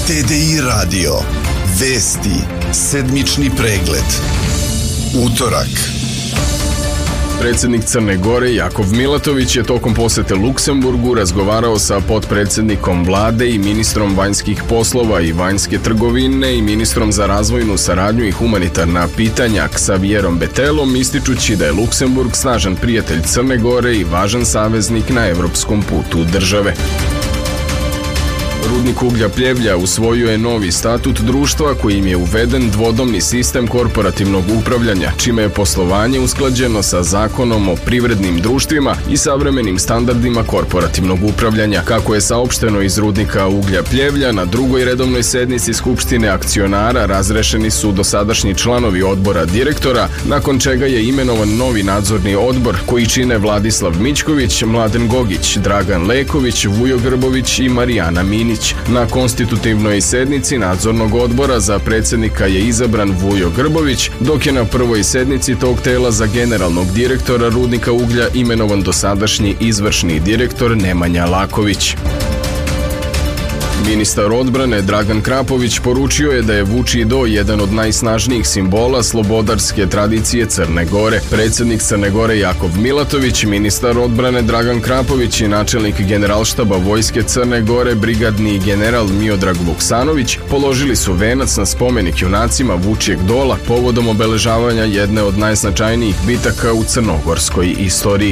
TDI radio. Vesti. Sedmični pregled. Utorak. Predsjednik Crne Gore Jakov Milatović je tokom posete Luksemburgu razgovarao sa potpredsjednikom vlade i ministrom vanjskih poslova i vanjske trgovine i ministrom za razvojnu saradnju i humanitarna pitanja Xavierom Betelom, ističući da je Luksemburg snažan prijatelj Crne Gore i važan saveznik na evropskom putu države. Rudnik uglja Pljevlja usvojio je novi statut društva kojim je uveden dvodomni sistem korporativnog upravljanja, čime je poslovanje usklađeno sa zakonom o privrednim društvima i savremenim standardima korporativnog upravljanja. Kako je saopšteno iz Rudnika uglja Pljevlja, na drugoj redovnoj sednici Skupštine akcionara razrešeni su dosadašnji članovi odbora direktora, nakon čega je imenovan novi nadzorni odbor koji čine Vladislav Mićković, Mladen Gogić, Dragan Leković, Vujo Grbović i Marijana Minić. Na konstitutivnoj sednici nadzornog odbora za predsjednika je izabran Vujo Grbović, dok je na prvoj sednici tog tela za generalnog direktora Rudnika uglja imenovan dosadašnji izvršni direktor Nemanja Laković. Ministar odbrane Dragan Krapović poručio je da je Vučido jedan od najsnažnijih simbola slobodarske tradicije Crne Gore. Predsjednik Crne Gore Jakov Milatović, ministar odbrane Dragan Krapović i načelnik Generalštaba Vojske Crne Gore brigadni general Miodrag Vuksanović položili su venac na spomenik junacima Vučijeg dola povodom obeležavanja jedne od najznačajnijih bitaka u crnogorskoj istoriji.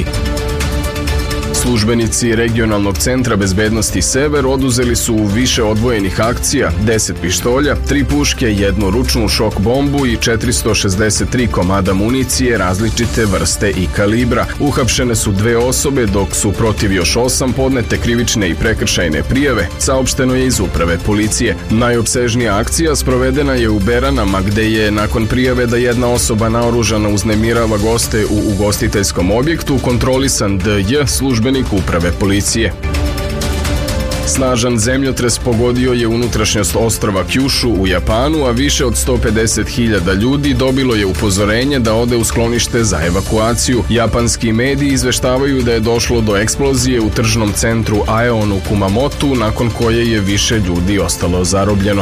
Službenici regionalnog centra bezbednosti Sever oduzeli su više odvojenih akcija, 10 pištolja, 3 puške, 1 ručnu šok bombu i 463 komada municije različite vrste i kalibra. Uhapšene su 2 osobe, dok su protiv još 8 podnete krivične i prekršajne prijave, saopšteno je iz uprave policije. Najopsežnija akcija sprovedena je u Beranama, gde je nakon prijave da jedna osoba naoružana uznemirava goste u ugostiteljskom objektu kontrolisan DJ službenik uprave policije. Snažan zemljotres pogodio je unutrašnjost ostrva Kjušu u Japanu, a više od 150.000 ljudi dobilo je upozorenje da ode u sklonište za evakuaciju. Japanski mediji izveštavaju da je došlo do eksplozije u tržnom centru Aeon u Kumamotu, nakon koje je više ljudi ostalo zarobljeno.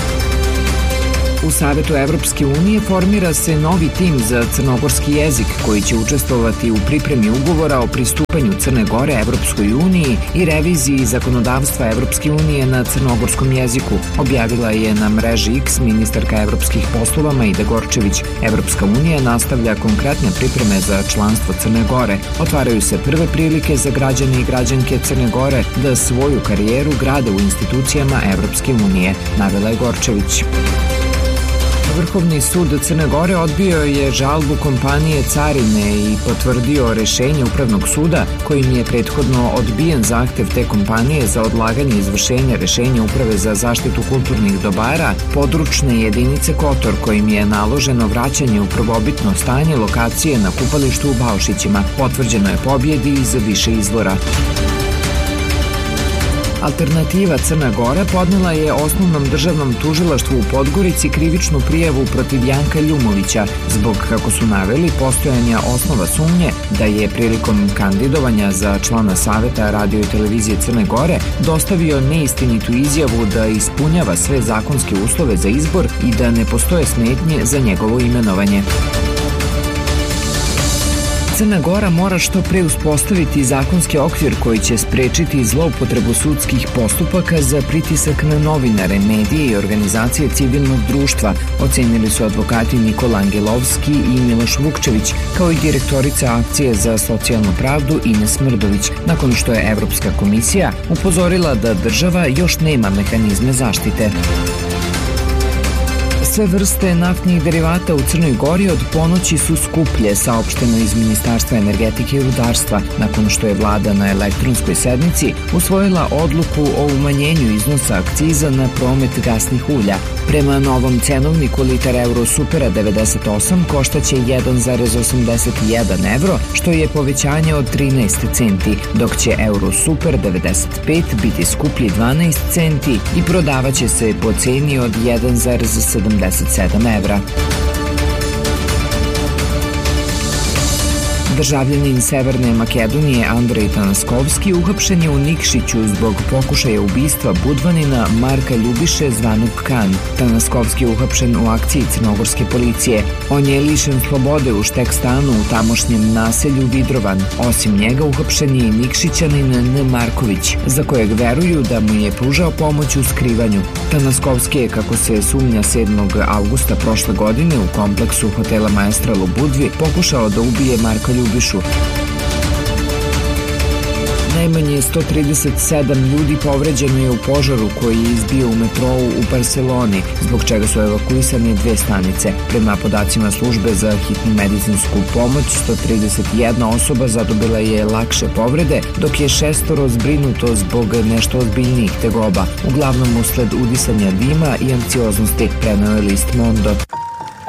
U Savetu Evropske unije formira se novi tim za crnogorski jezik koji će učestvovati u pripremi ugovora o pristupanju Crne Gore Evropskoj uniji i reviziji zakonodavstva Evropske unije na crnogorskom jeziku, objavila je na mreži X ministarka evropskih poslova Majda Gorčević. Evropska unija nastavlja konkretne pripreme za članstvo Crne Gore. Otvaraju se prve prilike za građane i građanke Crne Gore da svoju karijeru grade u institucijama Evropske unije, navela je Gorčević. Vrhovni sud Crne Gore odbio je žalbu kompanije Carine i potvrdio rešenje Upravnog suda kojim je prethodno odbijen zahtev te kompanije za odlaganje izvršenja rešenja Uprave za zaštitu kulturnih dobara područne jedinice Kotor, kojim je naloženo vraćanje u prvobitno stanje lokacije na kupalištu u Baušićima. Potvrđeno je pobjedi iz više izvora. Alternativa Crna Gora podnela je Osnovnom državnom tužilaštvu u Podgorici krivičnu prijavu protiv Janka Ljumovića zbog, kako su naveli, postojanja osnova sumnje da je prilikom kandidovanja za člana Saveta radio i televizije Crne Gore dostavio neistinitu izjavu da ispunjava sve zakonske uslove za izbor i da ne postoje smetnje za njegovo imenovanje. Crna Gora mora što pre uspostaviti zakonski okvir koji će sprečiti zloupotrebu sudskih postupaka za pritisak na novinare, medije i organizacije civilnog društva, ocenili su advokati Nikola Angelovski i Miloš Vukčević, kao i direktorica Akcije za socijalnu pravdu Ines Mrdović, nakon što je Evropska komisija upozorila da država još nema mehanizme zaštite. Sve vrste naftnih derivata u Crnoj Gori od ponoći su skuplje, saopšteno iz Ministarstva energetike i rudarstva, nakon što je vlada na elektronskoj sednici usvojila odluku o umanjenju iznosa akciza na promet gasnih ulja. Prema novom cenovniku litar Eurosupera 98 koštaće 1,81 evro, što je povećanje od 13 centi, dok će Eurosuper 95 biti skuplji 12 centi i prodavaće se po ceni od 1,77 evra. Državljanin Severne Makedonije Andrej Tanaskovski uhapšen je u Nikšiću zbog pokušaja ubistva Budvanina Marka Ljubiše zvanog Kan. Tanaskovski je uhapšen u akciji crnogorske policije. On je lišen slobode u štek stanu u tamošnjem naselju Vidrovan. Osim njega uhapšen je i Nikšićanin N. Marković, za kojeg veruju da mu je pružao pomoć u skrivanju. Tanaskovski je, kako se sumnja, 7. avgusta prošle godine u kompleksu hotela Maestral u Budvi pokušao da ubije Marka Ljubišu. Najmanje 137 ljudi povređeno je u požaru koji je izbio u metrou u Barseloni, zbog čega su evakuisane 2 stanice. Prema podacima službe za hitnu medicinsku pomoć, 131 osoba zadobila je lakše povrede, dok je 6 zbrinuto zbog nešto ozbiljnijih tegoba, uglavnom usled udisanja dima i anksioznosti, preneo je list Mondo.